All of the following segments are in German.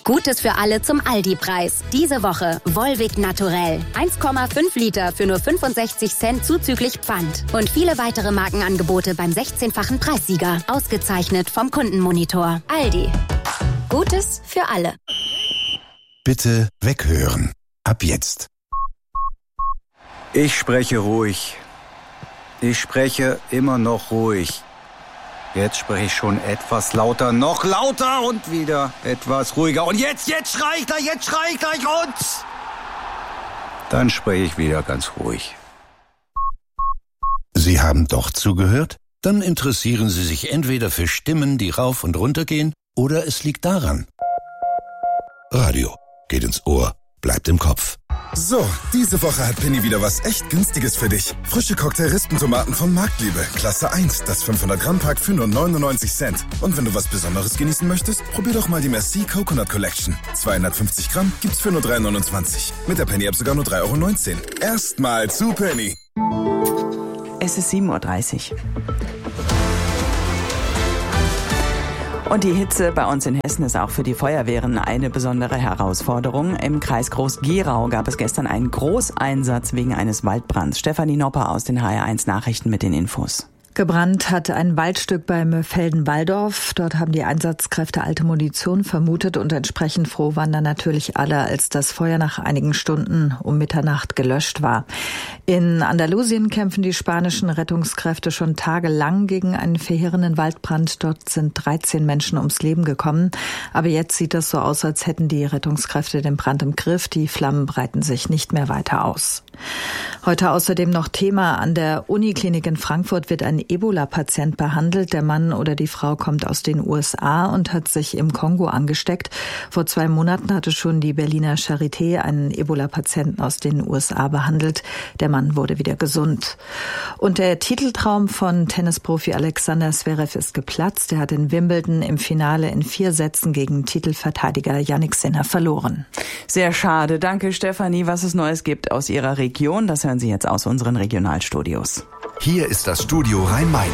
Gutes für alle zum Aldi-Preis. Diese Woche Volvic Naturell. 1,5 Liter für nur 65 Cent zuzüglich Pfand. Und viele weitere Markenangebote beim 16-fachen Preissieger. Ausgezeichnet vom Kundenmonitor. Aldi. Gutes für alle. Bitte weghören. Ab jetzt. Ich spreche ruhig. Ich spreche immer noch ruhig. Jetzt spreche ich schon etwas lauter, noch lauter und wieder etwas ruhiger. Und jetzt schrei ich gleich und... Dann spreche ich wieder ganz ruhig. Sie haben doch zugehört? Dann interessieren Sie sich entweder für Stimmen, die rauf und runter gehen, oder es liegt daran. Radio geht ins Ohr, bleibt im Kopf. So, diese Woche hat Penny wieder was echt Günstiges für dich. Frische Cocktail-Rispentomaten von Marktliebe, Klasse 1, das 500-Gramm-Pack für nur 99 Cent. Und wenn du was Besonderes genießen möchtest, probier doch mal die Merci Coconut Collection. 250 Gramm gibt's für nur 3,29. Mit der Penny-App sogar nur 3,19 €. Erstmal zu Penny. Es ist 7:30 Uhr. Und die Hitze bei uns in Hessen ist auch für die Feuerwehren eine besondere Herausforderung. Im Kreis Groß-Gerau gab es gestern einen Großeinsatz wegen eines Waldbrands. Stefanie Nopper aus den HR1 Nachrichten mit den Infos. Gebrannt hat ein Waldstück bei Mörfelden-Walldorf. Dort haben die Einsatzkräfte alte Munition vermutet und entsprechend froh waren dann natürlich alle, als das Feuer nach einigen Stunden um Mitternacht gelöscht war. In Andalusien kämpfen die spanischen Rettungskräfte schon tagelang gegen einen verheerenden Waldbrand. Dort sind 13 Menschen ums Leben gekommen. Aber jetzt sieht es so aus, als hätten die Rettungskräfte den Brand im Griff. Die Flammen breiten sich nicht mehr weiter aus. Heute außerdem noch Thema: An der Uniklinik in Frankfurt wird ein Ebola-Patient behandelt. Der Mann oder die Frau kommt aus den USA und hat sich im Kongo angesteckt. Vor 2 Monaten hatte schon die Berliner Charité einen Ebola-Patienten aus den USA behandelt. Der Mann wurde wieder gesund. Und der Titeltraum von Tennisprofi Alexander Zverev ist geplatzt. Er hat in Wimbledon im Finale in 4 Sätzen gegen Titelverteidiger Jannik Sinner verloren. Sehr schade. Danke, Stefanie. Was es Neues gibt aus Ihrer Region, das hören Sie jetzt aus unseren Regionalstudios. Hier ist das Studio Rhein-Main.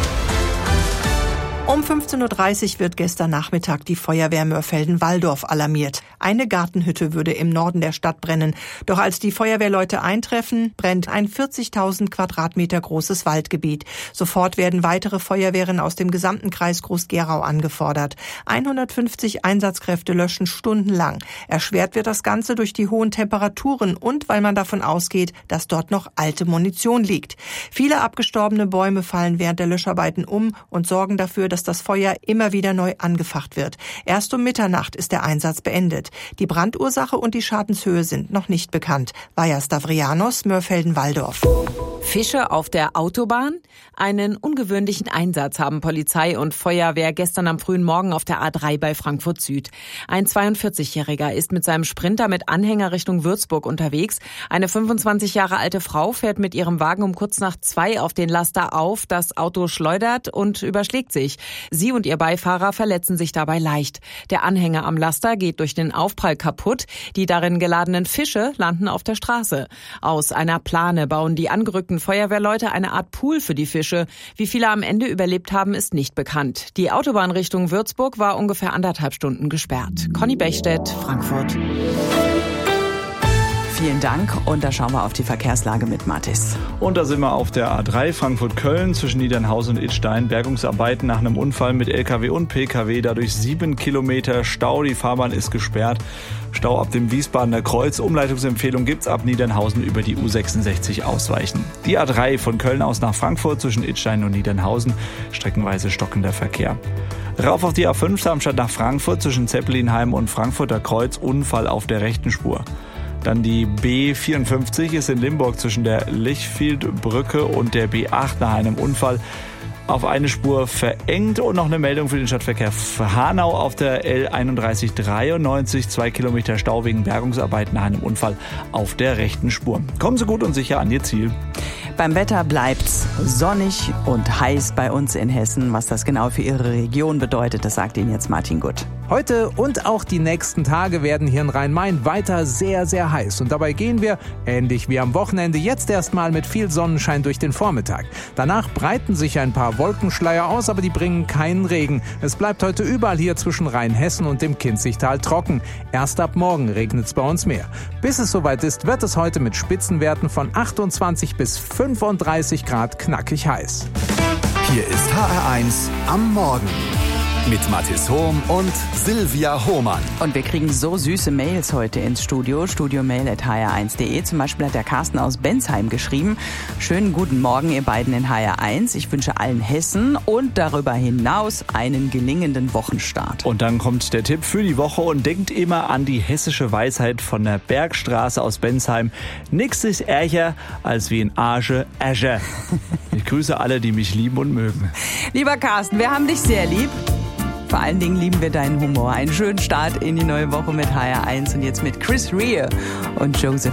Um 15:30 Uhr wird gestern Nachmittag die Feuerwehr Mörfelden-Walldorf alarmiert. Eine Gartenhütte würde im Norden der Stadt brennen. Doch als die Feuerwehrleute eintreffen, brennt ein 40.000 Quadratmeter großes Waldgebiet. Sofort werden weitere Feuerwehren aus dem gesamten Kreis Groß-Gerau angefordert. 150 Einsatzkräfte löschen stundenlang. Erschwert wird das Ganze durch die hohen Temperaturen und weil man davon ausgeht, dass dort noch alte Munition liegt. Viele abgestorbene Bäume fallen während der Löscharbeiten um und sorgen dafür, dass das Feuer immer wieder neu angefacht wird. Erst um Mitternacht ist der Einsatz beendet. Die Brandursache und die Schadenshöhe sind noch nicht bekannt. Vaja Stavrianos, Mörfelden-Walldorf. Fische auf der Autobahn? Einen ungewöhnlichen Einsatz haben Polizei und Feuerwehr gestern am frühen Morgen auf der A3 bei Frankfurt Süd. Ein 42-Jähriger ist mit seinem Sprinter mit Anhänger Richtung Würzburg unterwegs. Eine 25 Jahre alte Frau fährt mit ihrem Wagen um kurz nach 2 auf den Laster auf. Das Auto schleudert und überschlägt sich. Sie und ihr Beifahrer verletzen sich dabei leicht. Der Anhänger am Laster geht durch den Aufprall kaputt. Die darin geladenen Fische landen auf der Straße. Aus einer Plane bauen die angerückten Feuerwehrleute eine Art Pool für die Fische. Wie viele am Ende überlebt haben, ist nicht bekannt. Die Autobahn Richtung Würzburg war ungefähr 1,5 Stunden gesperrt. Conny Bechstedt, Frankfurt. Vielen Dank und da schauen wir auf die Verkehrslage mit Mathis. Und da sind wir auf der A3 Frankfurt-Köln zwischen Niedernhausen und Idstein. Bergungsarbeiten nach einem Unfall mit LKW und PKW. Dadurch 7 Kilometer Stau. Die Fahrbahn ist gesperrt. Stau ab dem Wiesbadener Kreuz. Umleitungsempfehlung gibt's ab Niedernhausen über die U66 ausweichen. Die A3 von Köln aus nach Frankfurt zwischen Idstein und Niedernhausen. Streckenweise stockender Verkehr. Rauf auf die A5 Darmstadt nach Frankfurt zwischen Zeppelinheim und Frankfurter Kreuz. Unfall auf der rechten Spur. Dann die B54 ist in Limburg zwischen der Lichfieldbrücke und der B8 nach einem Unfall auf eine Spur verengt. Und noch eine Meldung für den Stadtverkehr Hanau auf der L3193, 2 Kilometer Stau wegen Bergungsarbeiten nach einem Unfall auf der rechten Spur. Kommen Sie gut und sicher an Ihr Ziel. Beim Wetter bleibt's sonnig und heiß bei uns in Hessen. Was das genau für Ihre Region bedeutet, das sagt Ihnen jetzt Martin Gutt. Heute und auch die nächsten Tage werden hier in Rhein-Main weiter sehr, sehr heiß. Und dabei gehen wir, ähnlich wie am Wochenende, jetzt erstmal mit viel Sonnenschein durch den Vormittag. Danach breiten sich ein paar Wolkenschleier aus, aber die bringen keinen Regen. Es bleibt heute überall hier zwischen Rheinhessen und dem Kinzigtal trocken. Erst ab morgen regnet es bei uns mehr. Bis es soweit ist, wird es heute mit Spitzenwerten von 28 bis 35 Grad knackig heiß. Hier ist HR1 am Morgen. Mit Mathis Hohm und Silvia Hohmann. Und wir kriegen so süße Mails heute ins Studio. studiomail@hr1.de. Zum Beispiel hat der Carsten aus Bensheim geschrieben: Schönen guten Morgen, ihr beiden in HR1. Ich wünsche allen Hessen und darüber hinaus einen gelingenden Wochenstart. Und dann kommt der Tipp für die Woche und denkt immer an die hessische Weisheit von der Bergstraße aus Bensheim. Nix ist ärger als wie ein Arge Äscher. Ich grüße alle, die mich lieben und mögen. Lieber Carsten, wir haben dich sehr lieb. Vor allen Dingen lieben wir deinen Humor. Einen schönen Start in die neue Woche mit HR1 und jetzt mit Chris Rea und Joseph